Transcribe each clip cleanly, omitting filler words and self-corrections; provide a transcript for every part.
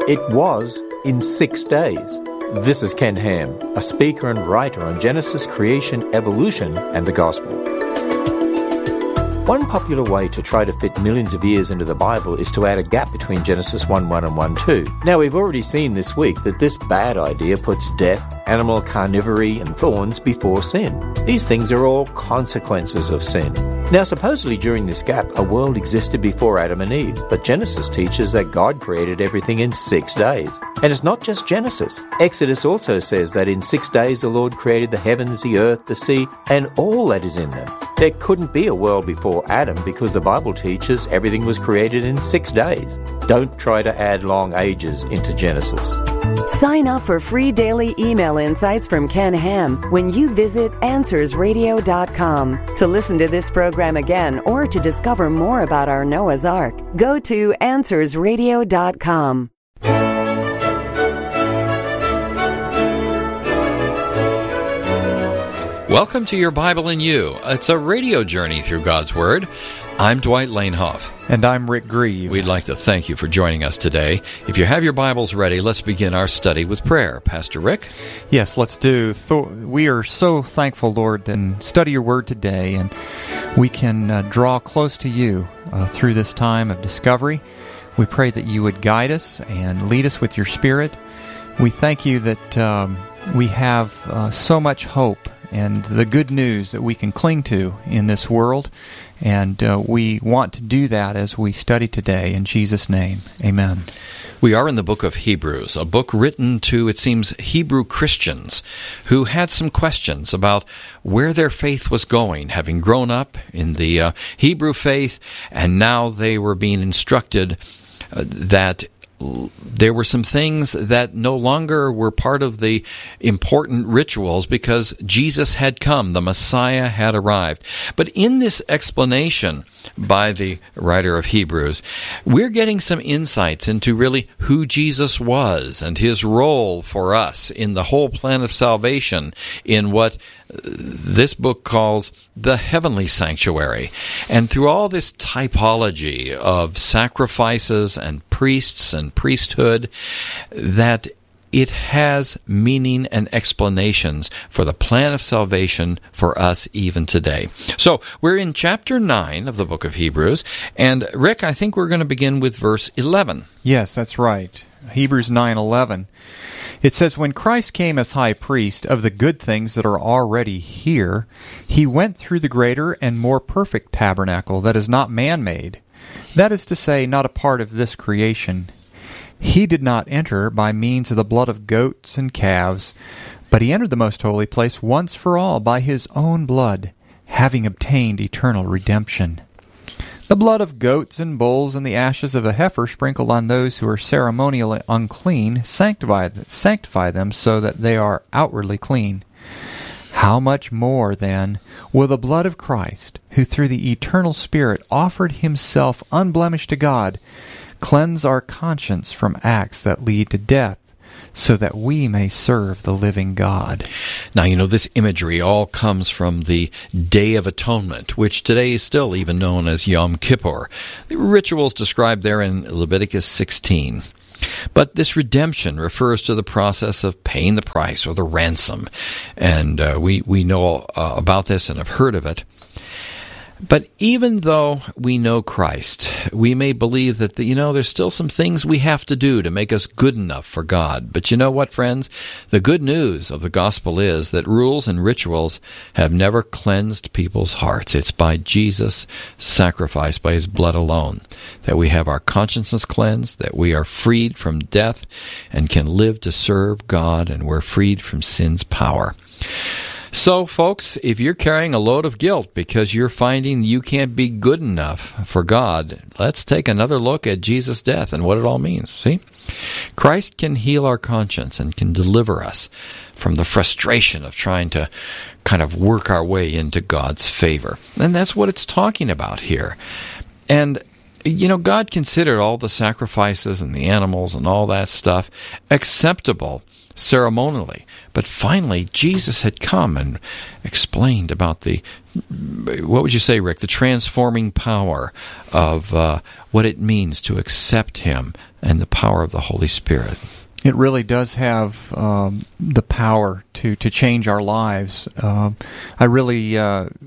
It was in 6 days. This is Ken Ham, a speaker and writer on Genesis, creation, evolution, and the gospel. One popular way to try to fit millions of years into the Bible is to add a gap between Genesis 1:1 and 1:2. Now, we've already seen this week that this bad idea puts death, animal carnivory, and thorns before sin. These things are all consequences of sin. Now, supposedly during this gap, a world existed before Adam and Eve, but Genesis teaches that God created everything in 6 days. And it's not just Genesis. Exodus also says that in 6 days the Lord created the heavens, the earth, the sea, and all that is in them. There couldn't be a world before Adam because the Bible teaches everything was created in 6 days. Don't try to add long ages into Genesis. Sign up for free daily email insights from Ken Ham when you visit AnswersRadio.com. To listen to this program again or to discover more about our Noah's Ark, go to AnswersRadio.com. Welcome to Your Bible in You. It's a radio journey through God's Word. I'm Dwight Lanehoff. And I'm Rick Grieve. We'd like to thank you for joining us today. If you have your Bibles ready, let's begin our study with prayer. Pastor Rick? Yes, let's do. We are so thankful, Lord, and study your Word today, and we can draw close to you through this time of discovery. We pray that you would guide us and lead us with your Spirit. We thank you that we have so much hope and the good news that we can cling to in this world. And we want to do that as we study today. In Jesus' name, amen. We are in the book of Hebrews, a book written to, it seems, Hebrew Christians who had some questions about where their faith was going, having grown up in the Hebrew faith, and now they were being instructed that there were some things that no longer were part of the important rituals because Jesus had come, the Messiah had arrived. But in this explanation by the writer of Hebrews, we're getting some insights into really who Jesus was and his role for us in the whole plan of salvation in what this book calls the heavenly sanctuary. And through all this typology of sacrifices and priests and priesthood, that it has meaning and explanations for the plan of salvation for us even today. So, we're in chapter 9 of the book of Hebrews, and Rick, I think we're going to begin with verse 11. Yes, that's right. Hebrews 9:11. It says, "When Christ came as high priest of the good things that are already here, he went through the greater and more perfect tabernacle that is not man-made, that is to say, not a part of this creation. He did not enter by means of the blood of goats and calves, but he entered the most holy place once for all by his own blood, having obtained eternal redemption. The blood of goats and bulls and the ashes of a heifer sprinkled on those who are ceremonially unclean sanctify them so that they are outwardly clean. How much more, then, will the blood of Christ, who through the eternal Spirit offered himself unblemished to God, cleanse our conscience from acts that lead to death, so that we may serve the living God?" Now, this imagery all comes from the Day of Atonement, which today is still even known as Yom Kippur. The rituals described there in Leviticus 16. But this redemption refers to the process of paying the price or the ransom. And we know about this and have heard of it. But even though we know Christ, we may believe that, there's still some things we have to do to make us good enough for God. But you know what, friends? The good news of the gospel is that rules and rituals have never cleansed people's hearts. It's by Jesus' sacrifice, by his blood alone, that we have our consciences cleansed, that we are freed from death and can live to serve God, and we're freed from sin's power. So, folks, if you're carrying a load of guilt because you're finding you can't be good enough for God, let's take another look at Jesus' death and what it all means. See? Christ can heal our conscience and can deliver us from the frustration of trying to kind of work our way into God's favor. And that's what it's talking about here. And God considered all the sacrifices and the animals and all that stuff acceptable ceremonially. But finally, Jesus had come and explained about what would you say, Rick, the transforming power of what it means to accept Him and the power of the Holy Spirit. It really does have the power to change our lives. I really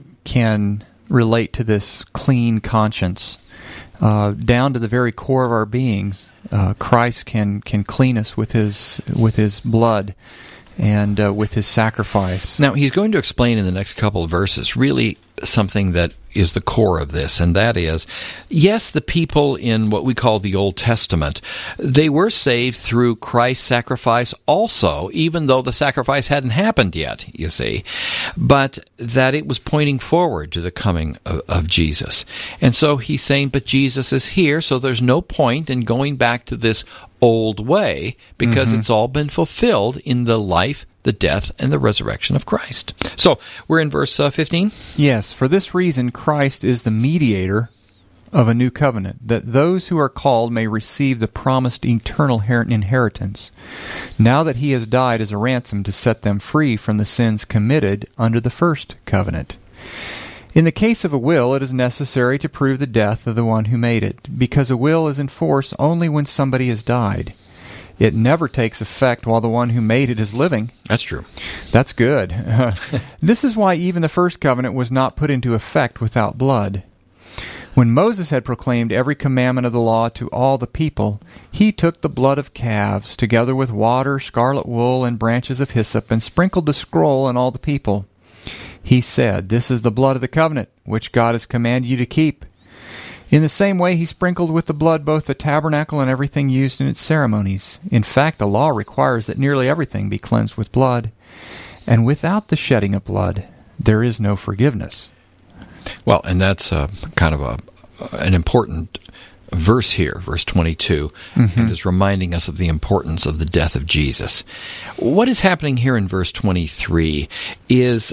can relate to this clean conscience. Down to the very core of our beings, Christ can clean us with His blood and with His sacrifice. Now, He's going to explain in the next couple of verses really something that is the core of this, and that is, yes, the people in what we call the Old Testament, they were saved through Christ's sacrifice also, even though the sacrifice hadn't happened yet, you see, but that it was pointing forward to the coming of Jesus. And so He's saying, but Jesus is here, so there's no point in going back to this old way, because it's all been fulfilled in the life, the death, and the resurrection of Christ. So, we're in verse 15? Yes, for this reason Christ is the mediator of a new covenant, that those who are called may receive the promised eternal inheritance, now that He has died as a ransom to set them free from the sins committed under the first covenant. In the case of a will, it is necessary to prove the death of the one who made it, because a will is in force only when somebody has died. It never takes effect while the one who made it is living. That's true. That's good. This is why even the first covenant was not put into effect without blood. When Moses had proclaimed every commandment of the law to all the people, he took the blood of calves, together with water, scarlet wool, and branches of hyssop, and sprinkled the scroll on all the people. He said, "This is the blood of the covenant, which God has commanded you to keep." In the same way, he sprinkled with the blood both the tabernacle and everything used in its ceremonies. In fact, the law requires that nearly everything be cleansed with blood. And without the shedding of blood, there is no forgiveness. Well, and that's kind of an important verse here, verse 22, and is reminding us of the importance of the death of Jesus. What is happening here in verse 23 is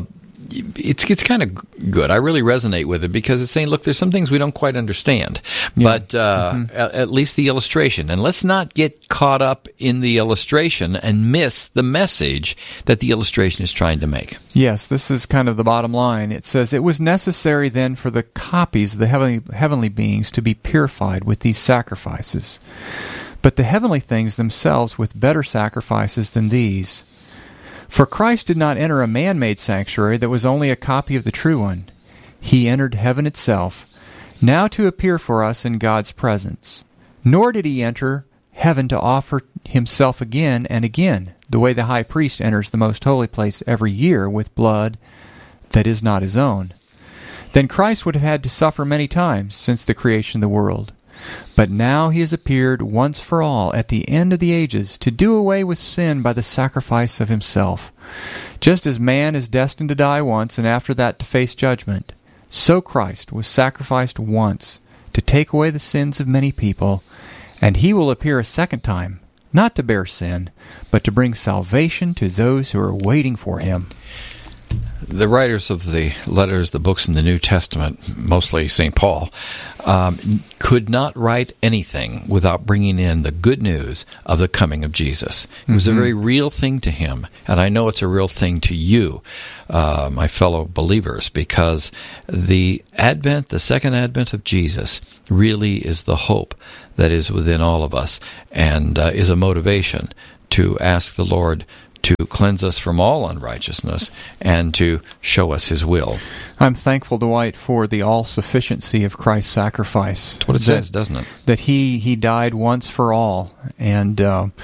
it's kind of good. I really resonate with it because it's saying, look, there's some things we don't quite understand, but at least the illustration. And let's not get caught up in the illustration and miss the message that the illustration is trying to make. Yes, this is kind of the bottom line. It says, "It was necessary then for the copies of the heavenly beings to be purified with these sacrifices, but the heavenly things themselves with better sacrifices than these. For Christ did not enter a man-made sanctuary that was only a copy of the true one. He entered heaven itself, now to appear for us in God's presence. Nor did He enter heaven to offer Himself again and again, the way the high priest enters the most holy place every year with blood that is not his own. Then Christ would have had to suffer many times since the creation of the world. But now He has appeared once for all at the end of the ages to do away with sin by the sacrifice of Himself. Just as man is destined to die once and after that to face judgment, so Christ was sacrificed once to take away the sins of many people, and He will appear a second time, not to bear sin, but to bring salvation to those who are waiting for Him." The writers of the letters, the books in the New Testament, mostly St. Paul, could not write anything without bringing in the good news of the coming of Jesus. It was a very real thing to him, and I know it's a real thing to you, my fellow believers, because the second advent of Jesus really is the hope that is within all of us, and is a motivation to ask the Lord to cleanse us from all unrighteousness and to show us His will. I'm thankful, Dwight, for the all-sufficiency of Christ's sacrifice. That's what it says, doesn't it? That He died once for all, and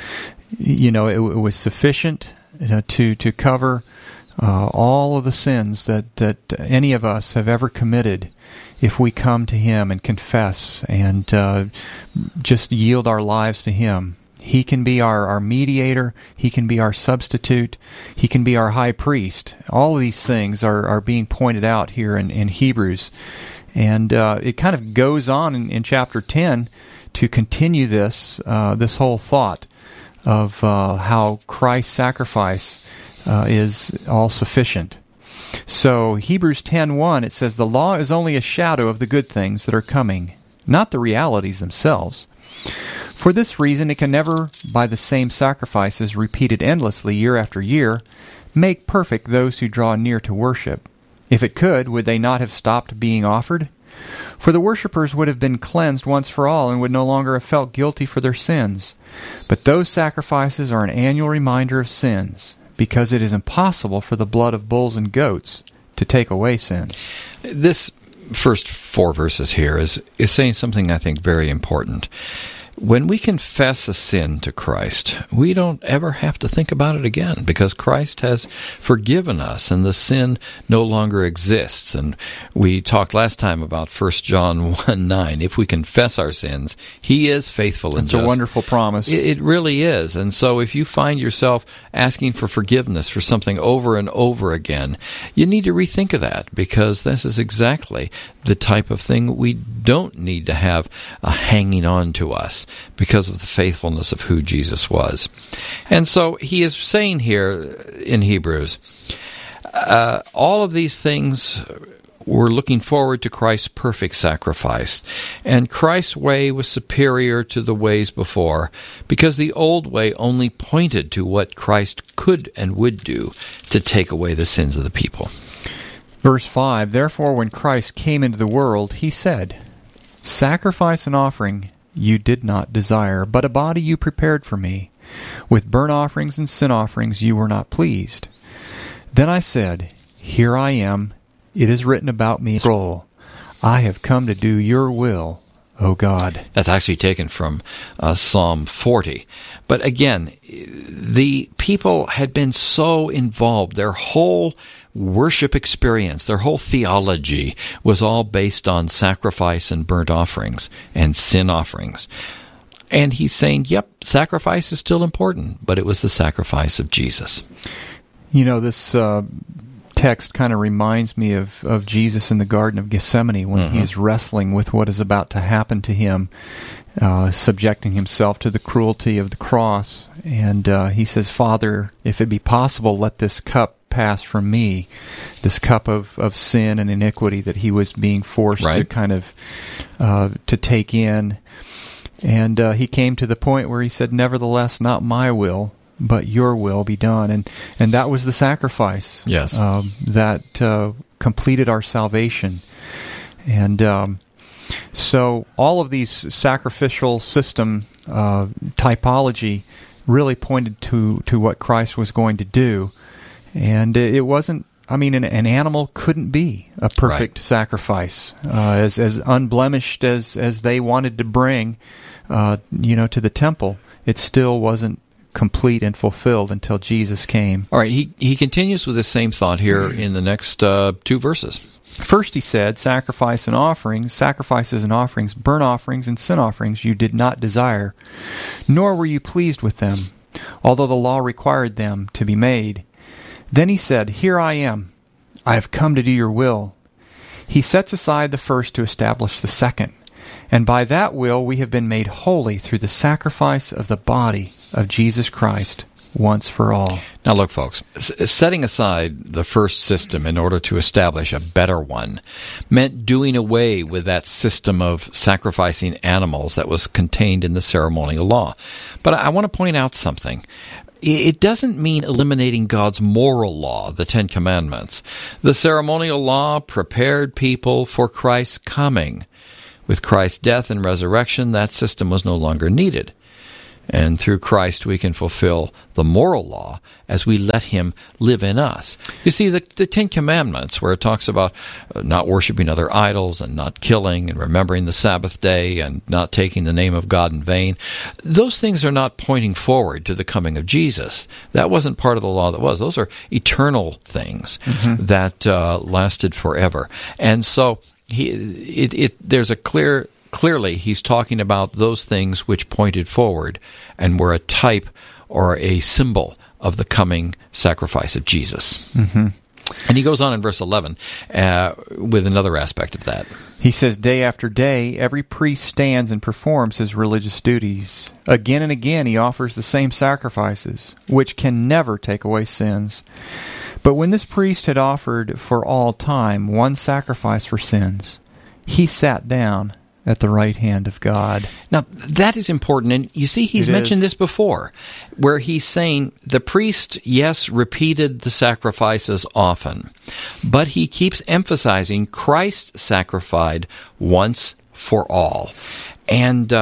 it was sufficient to cover all of the sins that any of us have ever committed if we come to Him and confess and just yield our lives to Him. He can be our mediator. He can be our substitute. He can be our high priest. All of these things are being pointed out here in Hebrews. And it kind of goes on in chapter 10 to continue this whole thought of how Christ's sacrifice is all sufficient. So Hebrews 10:1, it says, "The law is only a shadow of the good things that are coming. not the realities themselves. For this reason, it can never, by the same sacrifices repeated endlessly year after year, make perfect those who draw near to worship. If it could, would they not have stopped being offered? For the worshippers would have been cleansed once for all and would no longer have felt guilty for their sins. But those sacrifices are an annual reminder of sins, because it is impossible for the blood of bulls and goats to take away sins. This first 4 verses here is saying something I think very important. When we confess a sin to Christ, we don't ever have to think about it again because Christ has forgiven us and the sin no longer exists. And we talked last time about 1 John 1:9. If we confess our sins, He is faithful and just. It's a wonderful promise. It really is. And so if you find yourself asking for forgiveness for something over and over again, you need to rethink of that because this is exactly the type of thing we don't need to have hanging on to us because of the faithfulness of who Jesus was. And so he is saying here in Hebrews, all of these things were looking forward to Christ's perfect sacrifice. And Christ's way was superior to the ways before because the old way only pointed to what Christ could and would do to take away the sins of the people. Verse 5, Therefore when Christ came into the world, He said, Sacrifice and offering you did not desire, but a body you prepared for me. With burnt offerings and sin offerings you were not pleased. Then I said, Here I am. It is written about me in the scroll. I have come to do your will, O God. That's actually taken from Psalm 40. But again, the people had been so involved. Their whole worship experience, their whole theology was all based on sacrifice and burnt offerings and sin offerings. And he's saying, yep, sacrifice is still important, but it was the sacrifice of Jesus. You know, this text kind of reminds me of Jesus in the Garden of Gethsemane when he is wrestling with what is about to happen to him, subjecting himself to the cruelty of the cross. And he says, Father, if it be possible, let this cup pass from me, this cup of sin and iniquity that he was being forced to kind of to take in. And he came to the point where he said, Nevertheless, not my will, but your will be done. And that was the sacrifice that completed our salvation. And so all of these sacrificial system typology really pointed to what Christ was going to do. And it wasn't, I mean, an animal couldn't be a perfect sacrifice. As unblemished as they wanted to bring, to the temple, it still wasn't complete and fulfilled until Jesus came. All right, he continues with the same thought here in the next 2 verses. First he said, sacrifices and offerings, burnt offerings and sin offerings you did not desire, nor were you pleased with them, although the law required them to be made. Then he said, Here I am. I have come to do your will. He sets aside the first to establish the second. And by that will we have been made holy through the sacrifice of the body of Jesus Christ once for all. Now look, folks, setting aside the first system in order to establish a better one meant doing away with that system of sacrificing animals that was contained in the ceremonial law. But I want to point out something. It doesn't mean eliminating God's moral law, the 10 Commandments. The ceremonial law prepared people for Christ's coming. With Christ's death and resurrection, that system was no longer needed. And through Christ, we can fulfill the moral law as we let Him live in us. You see, the 10 Commandments, where it talks about not worshiping other idols and not killing and remembering the Sabbath day and not taking the name of God in vain, those things are not pointing forward to the coming of Jesus. That wasn't part of the law that was. Those are eternal things that lasted forever. And so there's a clearly, he's talking about those things which pointed forward and were a type or a symbol of the coming sacrifice of Jesus. And he goes on in verse 11 with another aspect of that. He says, Day after day, every priest stands and performs his religious duties. Again and again he offers the same sacrifices, which can never take away sins. But when this priest had offered for all time one sacrifice for sins, he sat down, at the right hand of God. Now, that is important, and you see he's mentioned this before, where he's saying the priest, yes, repeated the sacrifices often, but he keeps emphasizing Christ sacrificed once for all. And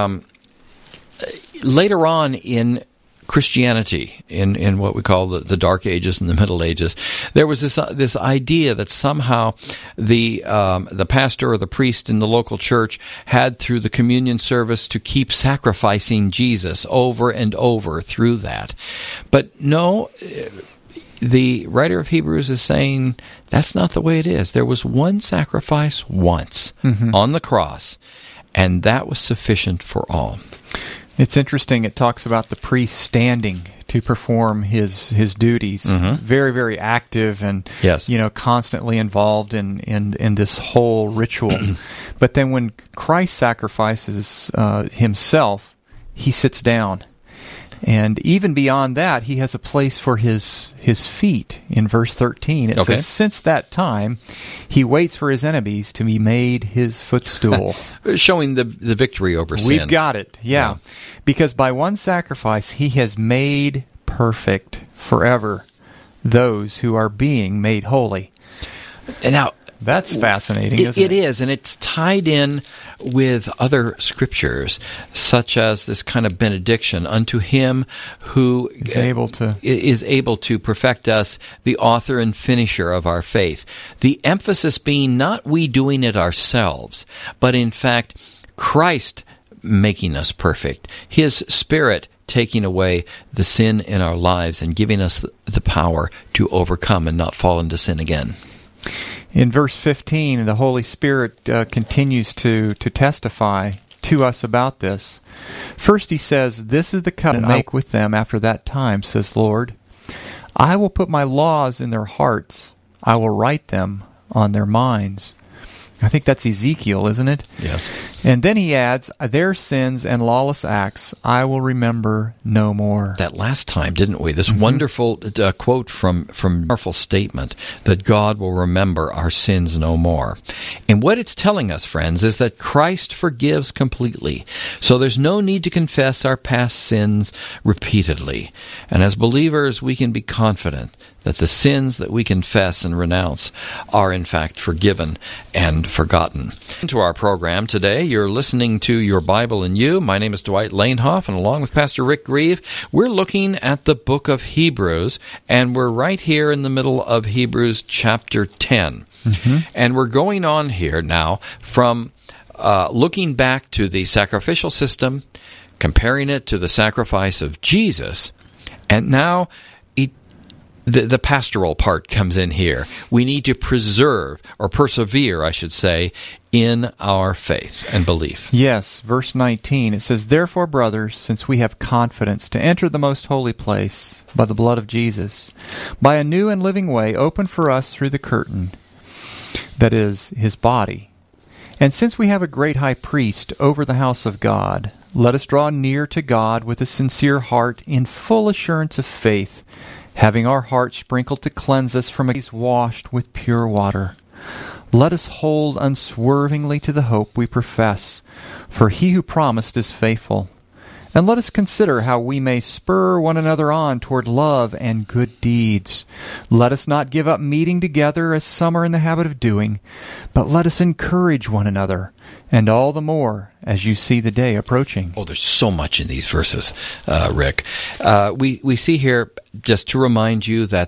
later on in Christianity, in what we call the Dark Ages and the Middle Ages, there was this idea that somehow the pastor or the priest in the local church had, through the communion service, to keep sacrificing Jesus over and over through that. But no, the writer of Hebrews is saying that's not the way it is. There was one sacrifice once on the cross, and that was sufficient for all. It's interesting. It talks about the priest standing to perform his duties. Very, very active and constantly involved in this whole ritual. But then when Christ sacrifices himself, he sits down. And even beyond that, he has a place for his feet. In verse 13, it says, since that time, he waits for his enemies to be made his footstool. Showing the victory over sin. We've got it, yeah. Because by one sacrifice, he has made perfect forever those who are being made holy. And now, that's fascinating, isn't it? It is, and it's tied in with other scriptures, such as this kind of benediction, unto him who is able to perfect us, the author and finisher of our faith. The emphasis being not we doing it ourselves, but in fact, Christ making us perfect, his Spirit taking away the sin in our lives and giving us the power to overcome and not fall into sin again. In verse 15, the Holy Spirit continues to testify to us about this. First he says, this is the covenant I make with them after that time, says Lord. I will put my laws in their hearts. I will write them on their minds. I think that's Ezekiel, isn't it? Yes. And then he adds, their sins and lawless acts I will remember no more. That last time, didn't we? This wonderful quote from powerful statement that God will remember our sins no more. And what it's telling us, friends, is that Christ forgives completely. So there's no need to confess our past sins repeatedly. And as believers, we can be confident that the sins that we confess and renounce are in fact forgiven and forgotten. To our program today, you're listening to Your Bible and You. My name is Dwight Lanehoff, and along with Pastor Rick Grieve, we're looking at the book of Hebrews, and we're right here in the middle of Hebrews chapter 10. And we're going on here now from looking back to the sacrificial system, comparing it to the sacrifice of Jesus, and now the pastoral part comes in here. We need to preserve, or persevere, I should say, in our faith and belief. Yes, verse 19, it says, therefore, brothers, since we have confidence to enter the most holy place by the blood of Jesus, by a new and living way open for us through the curtain, that is, his body. And since we have a great high priest over the house of God, let us draw near to God with a sincere heart in full assurance of faith, having our hearts sprinkled to cleanse us from a washed with pure water. Let us hold unswervingly to the hope we profess, for he who promised is faithful. And let us consider how we may spur one another on toward love and good deeds. Let us not give up meeting together as some are in the habit of doing, but let us encourage one another, and all the more as you see the day approaching. Oh, there's so much in these verses, Rick. We see here, just to remind you, that